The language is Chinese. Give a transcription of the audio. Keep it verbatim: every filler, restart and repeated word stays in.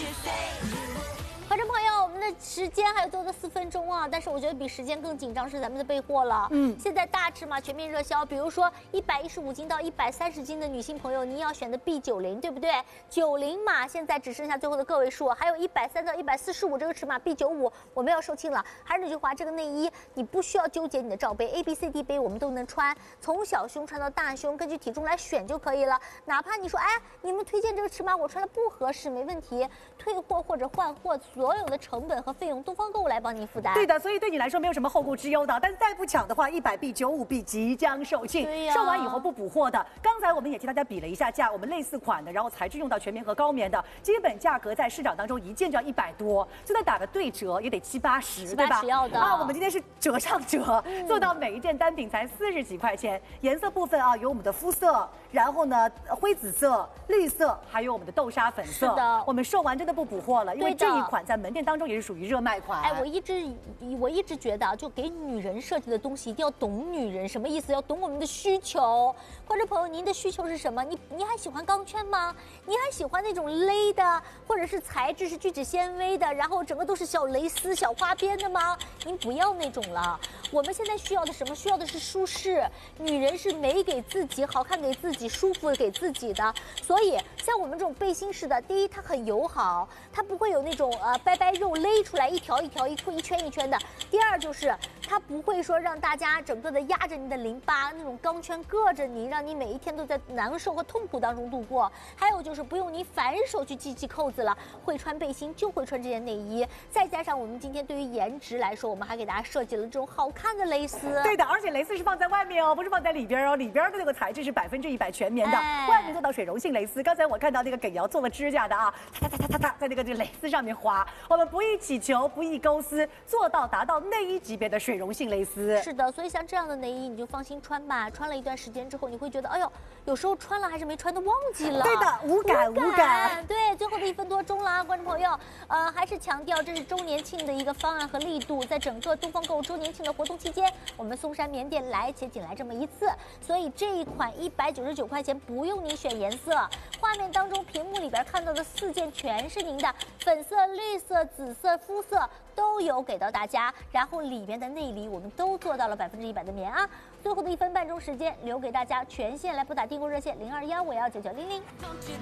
观众朋友，我们的时间还有多的四分钟啊，但是我觉得比时间更紧张是咱们的备货了。嗯，现在大尺码全面热销，比如说一百一十五斤到一百三十斤的女性朋友，你要选的 B 九零，对不对？九零码现在只剩下最后的个位数，还有一百三到一百四十五这个尺码 B 九五我们要售罄了。还是那句话，这个内衣你不需要纠结你的罩杯 ，A B C D 杯我们都能穿，从小胸穿到大胸，根据体重来选就可以了。哪怕你说，哎，你们推荐这个尺码我穿了不合适，没问题，退货或者换货。所有的成本和费用，东方购物来帮您负担。 对的，所以对你来说没有什么后顾之忧的。但是再不抢的话，一百 B 九五 B 即将售罄， 对呀， 售完以后不补货的。刚才我们也替大家比了一下价，我们类似款的，然后材质用到全棉和高棉的，基本价格在市场当中一件就要一百多，就算打个对折也得七八十，对吧？ 要的啊，我们今天是折上折，嗯、做到每一件单品才四十几块钱。颜色部分啊，有我们的肤色，然后呢灰紫色、绿色，还有我们的豆沙粉色。 是的， 我们售完真的不补货了，因为这一款在门店当中也是属于热卖款。 哎，我一直我一直觉得啊，就给女人设计的东西一定要懂女人，什么意思？要懂我们的需求。观众朋友，您的需求是什么？你你还喜欢钢圈吗？你还喜欢那种勒的，或者是材质是聚酯纤维的，然后整个都是小蕾丝、小花边的吗？您不要那种了。我们现在需要的什么？需要的是舒适。女人是美给自己、好看给自己、舒服给自己的。所以像我们这种背心式的，第一它很友好，它不会有那种呃掰掰肉勒出来一条一条一一圈一圈的。第二就是它不会说让大家整个的压着你的淋巴，那种钢圈硌着你，让你每一天都在难受和痛苦当中度过。还有就是不用你反手去系系扣子了，会穿背心就会穿这件内衣。再加上我们今天对于颜值来说，我们还给大家设计了这种好看的蕾丝。 对的，而且蕾丝是放在外面哦，不是放在里边哦。里边的那个材质是百分之一百全棉的，哎、外面做到水溶性蕾丝。刚才我看到那个耿瑶做了指甲的啊，哒哒哒哒哒，在那个这蕾丝上面滑。我们不易起球，不易勾丝，做到达到内衣级别的水溶性蕾丝。 是的，所以像这样的内衣你就放心穿吧。穿了一段时间之后，你会觉得，哎呦，有时候穿了还是没穿的忘记了。 对的，无感无感。无感对，最后的一分多钟啦，观众朋友，呃，还是强调这是周年庆的一个方案和力度，在整个东方购物周年庆的活动期间，我们松山棉店来且仅来这么一次，所以这一款一百九十九块钱不用你选颜色，画面当中屏幕里边看到的四件全是您的，粉色、绿色、紫色、肤色都有给到大家，然后里面的内里我们都做到了百分之一百的棉啊。最后的一分半钟时间留给大家，全线来拨打订购热线零二幺五幺九九零零。